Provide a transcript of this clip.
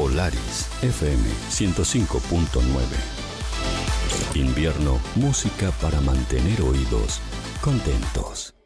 Polaris FM 105.9. Invierno, música para mantener oídos contentos.